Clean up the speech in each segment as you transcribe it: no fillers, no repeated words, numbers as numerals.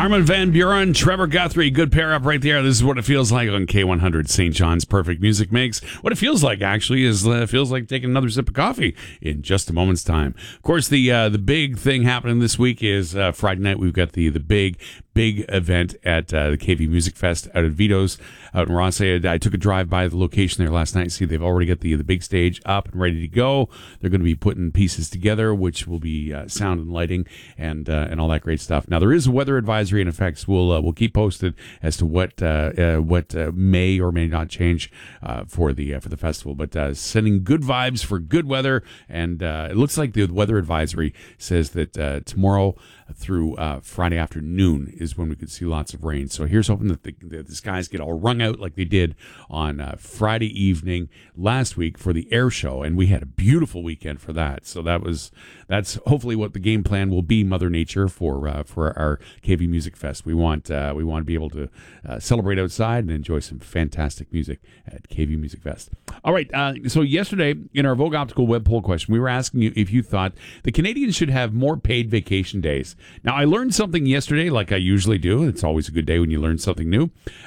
Armin van Buuren, Trevor Guthrie, good pair up right there. This is what it feels like on K100 St. John's Perfect Music Mix. What it feels like, actually, is feels like taking another sip of coffee in just a moment's time. Of course, the big thing happening this week is Friday night. We've got the big event at the KV Music Fest out at Vito's out in Rothsay. I took a drive by the location there last night. See, they've already got the big stage up and ready to go. They're going to be putting pieces together, which will be sound and lighting and all that great stuff. Now, there is a weather advisory in effect. We'll keep posted as to what may or may not change for the festival. But sending good vibes for good weather, and it looks like the weather advisory says that tomorrow through Friday afternoon is when we could see lots of rain. So here's hoping that the skies get all wrung out like they did on Friday evening last week for the air show, and we had a beautiful weekend for that. So that's hopefully what the game plan will be, Mother Nature, for our KV Music Fest. We want to be able to celebrate outside and enjoy some fantastic music at KV Music Fest. All right, so yesterday in our Vogue Optical web poll question, we were asking you if you thought the Canadians should have more paid vacation days. Now, I learned something yesterday, like I usually do. It's always a good day when you learn something new.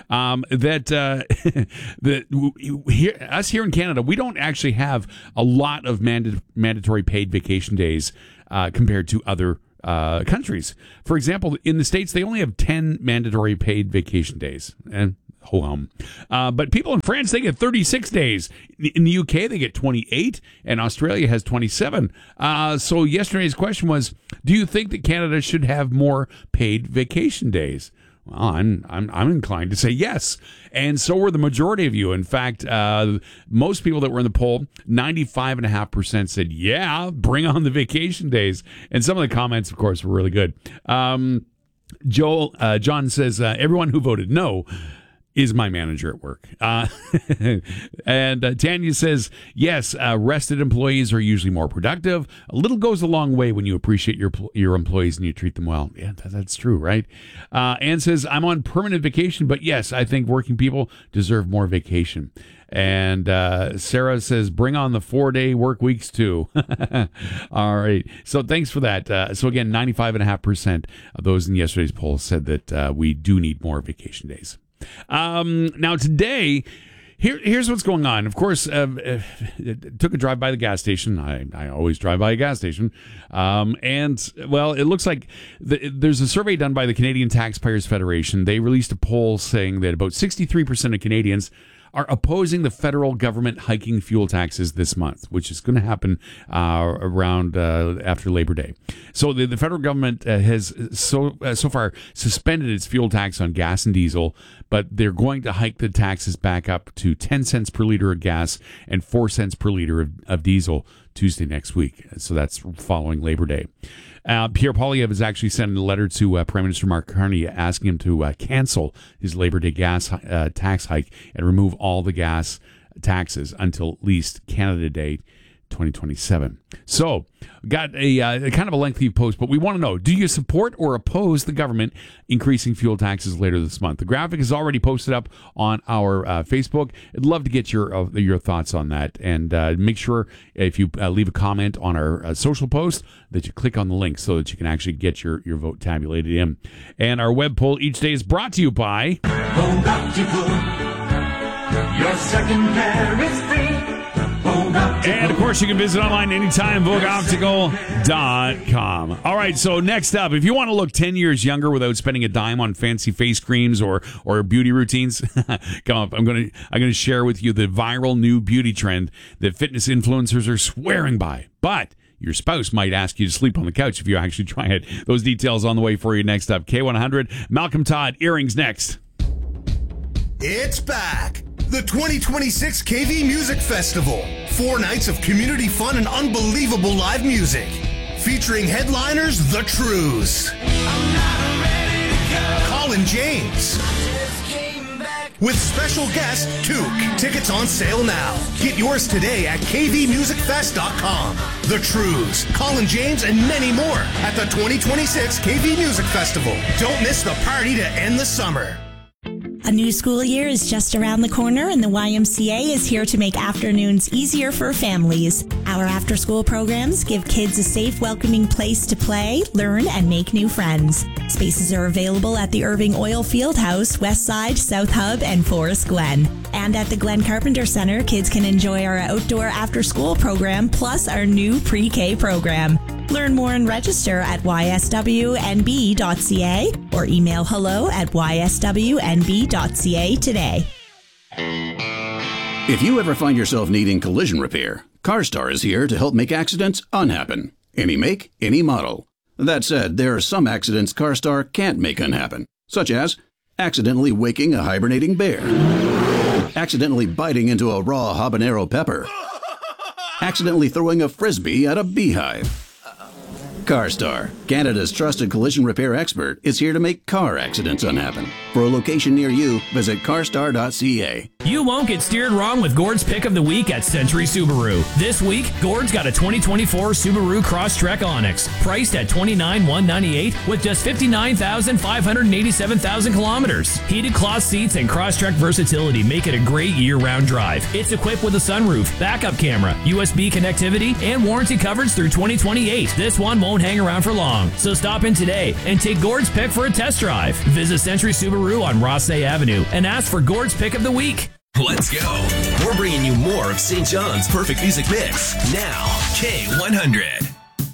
Us here in Canada, we don't actually have a lot of mandatory paid vacation days compared to other countries. For example, in the States, they only have 10 mandatory paid vacation days. And but people in France, they get 36 days. In the UK, they get 28, and Australia has 27. So yesterday's question was, do you think that Canada should have more paid vacation days? Well, I'm inclined to say yes, and so were the majority of you. In fact, most people that were in the poll, 95.5% said, yeah, bring on the vacation days. And some of the comments, of course, were really good. John says, everyone who voted no is my manager at work. And Tanya says, yes, rested employees are usually more productive. A little goes a long way when you appreciate your employees and you treat them well. Yeah, that's true, right? Ann says, I'm on permanent vacation, but yes, I think working people deserve more vacation. And Sarah says, bring on the 4-day work weeks too. All right. So thanks for that. So again, 95.5% of those in yesterday's poll said that we do need more vacation days. Now today, here's what's going on. Of course, took a drive by the gas station. I always drive by a gas station. And well, it looks like there's a survey done by the Canadian Taxpayers Federation. They released a poll saying that about 63% of Canadians are opposing the federal government hiking fuel taxes this month, which is going to happen around after Labor Day. So the federal government has so far suspended its fuel tax on gas and diesel, but they're going to hike the taxes back up to 10 cents per liter of gas and 4 cents per liter of diesel Tuesday next week. So that's following Labor Day. Pierre Poilievre has actually sent a letter to Prime Minister Mark Carney asking him to cancel his Labor Day gas tax hike and remove all the gas taxes until at least Canada Day 2027. So, got a kind of a lengthy post, but we want to know, do you support or oppose the government increasing fuel taxes later this month? The graphic is already posted up on our Facebook. I'd love to get your thoughts on that. And make sure if you leave a comment on our social post that you click on the link so that you can actually get your vote tabulated in. And our web poll each day is brought to you by Vogue Optical. Your second pair is free. And, of course, you can visit online anytime, VogueOptical.com. All right, so next up, if you want to look 10 years younger without spending a dime on fancy face creams or beauty routines, come up. I'm going to share with you the viral new beauty trend that fitness influencers are swearing by. But your spouse might ask you to sleep on the couch if you actually try it. Those details on the way for you next up. K100, Malcolm Todd, Earrings next. It's back. The 2026 KV Music Festival. 4 nights of community fun and unbelievable live music. Featuring headliners The Trues. Colin James. With special guest Took. Tickets on sale now. Get yours today at kvmusicfest.com. The Trues, Colin James, and many more at the 2026 KV Music Festival. Don't miss the party to end the summer. A new school year is just around the corner, and the YMCA is here to make afternoons easier for families. Our after-school programs give kids a safe, welcoming place to play, learn, and make new friends. Spaces are available at the Irving Oil Field House, Westside, South Hub, and Forest Glen. And at the Glen Carpenter Center, kids can enjoy our outdoor after-school program, plus our new pre-K program. Learn more and register at yswnb.ca or email hello@yswnb.ca today. If you ever find yourself needing collision repair, CarStar is here to help make accidents unhappen. Any make, any model. That said, there are some accidents CarStar can't make unhappen, such as accidentally waking a hibernating bear, accidentally biting into a raw habanero pepper, accidentally throwing a frisbee at a beehive. CarStar, Canada's trusted collision repair expert, is here to make car accidents unhappen. For a location near you, visit carstar.ca. You won't get steered wrong with Gord's Pick of the Week at Century Subaru. This week, Gord's got a 2024 Subaru Crosstrek Onyx, priced at $29,198 with just 59,587,000 kilometers. Heated cloth seats and Crosstrek versatility make it a great year-round drive. It's equipped with a sunroof, backup camera, USB connectivity, and warranty coverage through 2028. This one won't hang around for long, so stop in today and take Gord's Pick for a test drive. Visit Century Subaru on Rossay Avenue and ask for Gord's Pick of the Week. Let's go. We're bringing you more of St. John's Perfect Music Mix. Now, K100.